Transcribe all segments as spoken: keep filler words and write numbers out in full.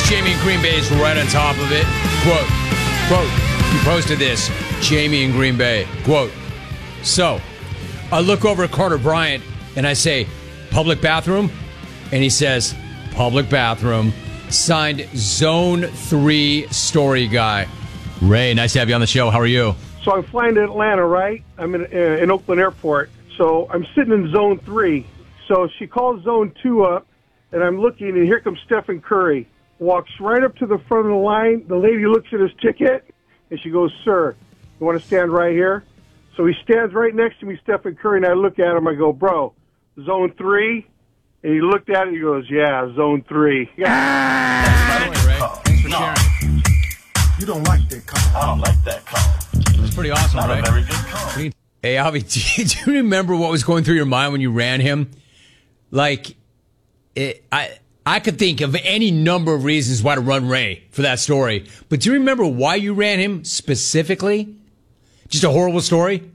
Jamie in Green Bay is right on top of it. Quote, quote, he posted this, Jamie in Green Bay, quote, so, I look over at Carter Bryant and I say, public bathroom? And he says, public bathroom. Signed Zone three story guy. Ray, nice to have you on the show. How are you? So I'm flying to Atlanta, right? I'm in, uh, in Oakland Airport. So I'm sitting in Zone three. So she calls Zone two up, and I'm looking, and here comes Stephen Curry. Walks right up to the front of the line. The lady looks at his ticket, and she goes, sir, you want to stand right here? So he stands right next to me, Stephen Curry, and I look at him. I go, bro, Zone three? And he looked at it, and he goes, yeah, Zone three. Yeah. By the way, Ray, thanks for sharing. You don't like that call. I don't like that call. That's pretty awesome, Not right? a very good call. Hey, Avi, do you, do you remember what was going through your mind when you ran him? Like, it, I I could think of any number of reasons why to run Ray for that story. But do you remember why you ran him specifically? Just a horrible story?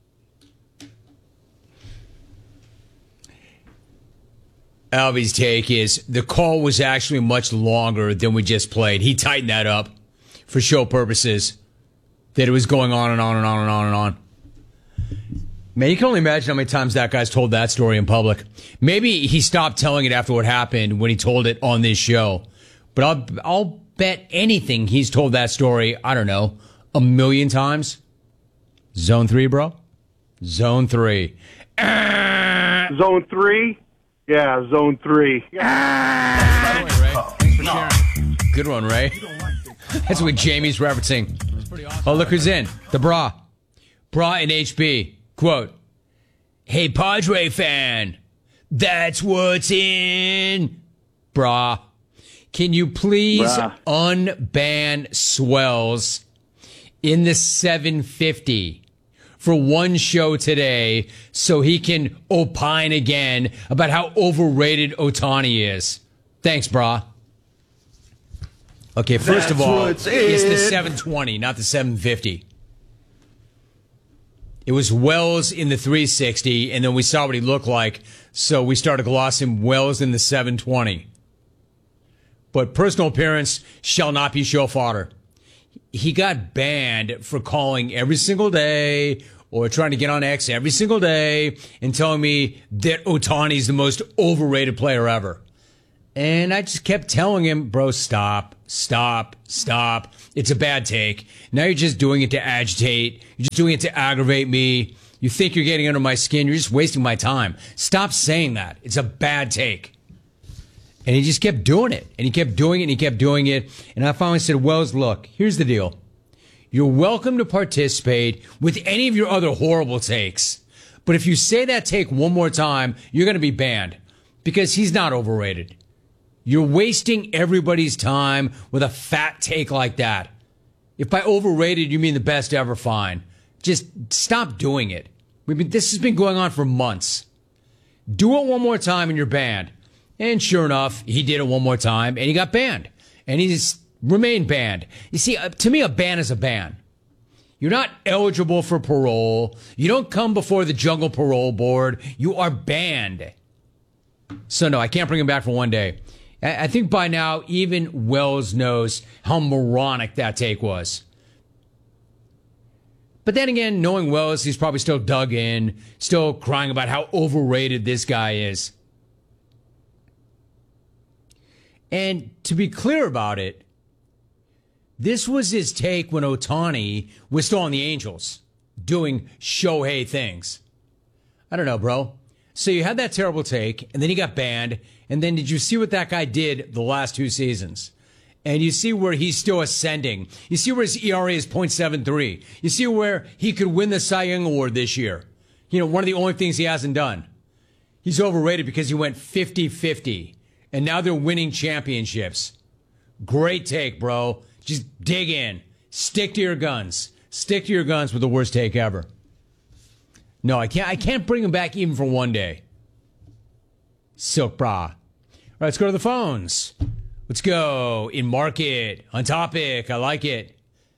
Alvy's take is the call was actually much longer than we just played. He tightened that up for show purposes. That it was going on and on and on and on and on. Man, you can only imagine how many times that guy's told that story in public. Maybe he stopped telling it after what happened when he told it on this show. But I'll, I'll bet anything he's told that story, I don't know, a million times. Zone three, bro? Zone three. Zone three? Yeah, Zone three. Ah! Good one, Ray. Thanks for sharing. Good one, Ray. That's what Jamie's referencing. Oh, look who's in. The Bra. Bra in H B. Quote, hey, Padre fan, that's what's in. Bra, can you please Bruh. unban Swells in the seven fifty for one show today so he can opine again about how overrated Ohtani is? Thanks, Bra. Okay, first That's of all, it's the seven twenty, not the seven fifty. It was Wells in the three sixty, and then we saw what he looked like, so we started glossing Wells in the seven twenty. But personal appearance shall not be show fodder. He got banned for calling every single day or trying to get on X every single day and telling me that Ohtani's the most overrated player ever. And I just kept telling him, bro, stop, stop, stop. It's a bad take. Now you're just doing it to agitate. You're just doing it to aggravate me. You think you're getting under my skin. You're just wasting my time. Stop saying that. It's a bad take. And he just kept doing it. And he kept doing it and he kept doing it. And I finally said, Wells, look, here's the deal. You're welcome to participate with any of your other horrible takes. But if you say that take one more time, you're going to be banned because he's not overrated. You're wasting everybody's time with a fat take like that. If by overrated you mean the best ever, fine. Just stop doing it. We've been, this has been going on for months. Do it one more time and you're banned. And sure enough, he did it one more time and he got banned. And he's remained banned. You see, uh, to me, a ban is a ban. You're not eligible for parole. You don't come before the Jungle Parole Board. You are banned. So no, I can't bring him back for one day. I think by now, even Wells knows how moronic that take was. But then again, knowing Wells, he's probably still dug in, still crying about how overrated this guy is. And to be clear about it, this was his take when Ohtani was still on the Angels, doing Shohei things. I don't know, bro. So you had that terrible take, and then he got banned, and then did you see what that guy did the last two seasons? And you see where he's still ascending. You see where his E R A is point seven three. You see where he could win the Cy Young Award this year. You know, one of the only things he hasn't done. He's overrated because he went fifty fifty, and now they're winning championships. Great take, bro. Just dig in. Stick to your guns. Stick to your guns with the worst take ever. No, I can't I can't bring him back even for one day. Silk Bra. All right, let's go to the phones. Let's go. In market. On topic. I like it.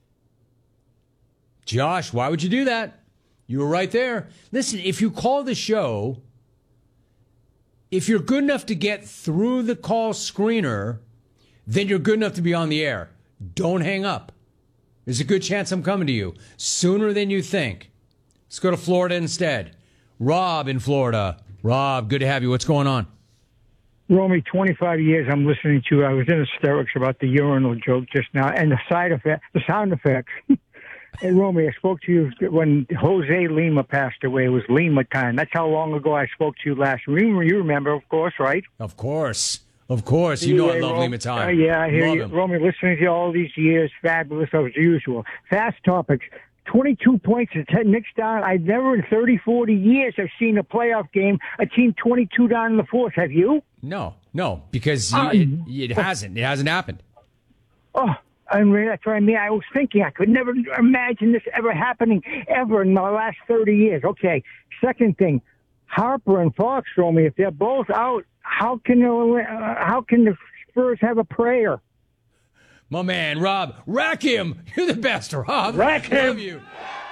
Josh, why would you do that? You were right there. Listen, if you call the show, if you're good enough to get through the call screener, then you're good enough to be on the air. Don't hang up. There's a good chance I'm coming to you sooner than you think. Let's go to Florida instead. Rob in Florida. Rob, good to have you. What's going on? Romy, twenty-five years I'm listening to you. I was in hysterics about the urinal joke just now and the side effect, the sound effects. Hey, Romy, I spoke to you when Jose Lima passed away. It was Lima time. That's how long ago I spoke to you last. You you remember, of course, right? Of course. Of course. You know I love Ro- Lima time. Uh, yeah, I hear love you. him. Romy, listening to you all these years, fabulous as usual. Fast topics. twenty-two points to ten Knicks down. I've never in thirty, forty years have seen a playoff game, a team twenty-two down in the fourth. Have you? No, no, because Uh, it, it hasn't. It hasn't happened. Oh, I mean, that's what I mean. I was thinking I could never imagine this ever happening ever in the last thirty years. Okay, second thing, Harper and Fox, Romy, if they're both out, how can the, uh, how can the Spurs have a prayer? My man, Rob, rack him. You're the best, Rob. Rack him. Love you.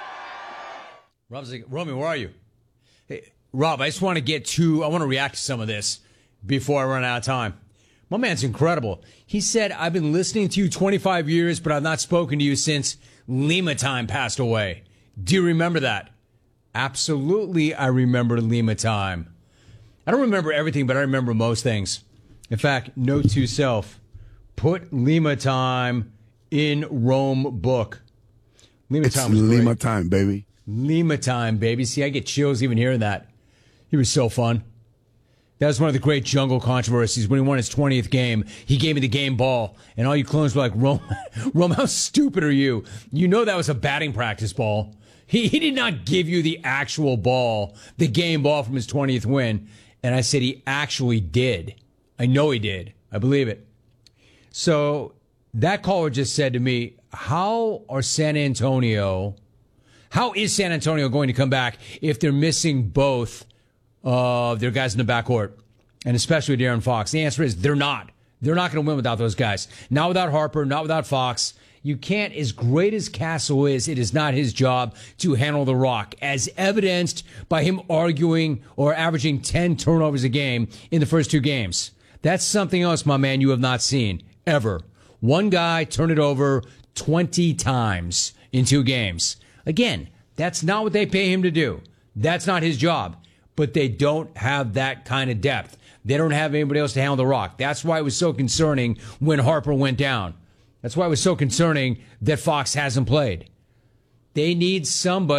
Rob's like, Romy, where are you? Hey, Rob, I just want to get to, I want to react to some of this before I run out of time. My man's incredible. He said, I've been listening to you twenty-five years, but I've not spoken to you since Lima time passed away. Do you remember that? Absolutely, I remember Lima time. I don't remember everything, but I remember most things. In fact, note to self, put Lima time in Rome book. Lima It's time was Lima great. time, baby. Lima time, baby. See, I get chills even hearing that. He was so fun. That was one of the great jungle controversies. When he won his twentieth game, he gave me the game ball, and all you clones were like, Rome, Rome, how stupid are you? You know that was a batting practice ball. He, he did not give you the actual ball, the game ball from his twentieth win. And I said he actually did. I know he did. I believe it. So that caller just said to me, how are San Antonio, how is San Antonio going to come back if they're missing both of uh, their guys in the backcourt, and especially De'Aaron Fox? The answer is they're not. They're not going to win without those guys. Not without Harper, not without Fox. You can't, as great as Castle is, it is not his job to handle the rock, as evidenced by him arguing or averaging ten turnovers a game in the first two games. That's something else, my man, you have not seen, ever. One guy turned it over twenty times in two games. Again, that's not what they pay him to do. That's not his job. But they don't have that kind of depth. They don't have anybody else to handle the rock. That's why it was so concerning when Harper went down. That's why it was so concerning that Fox hasn't played. They need somebody.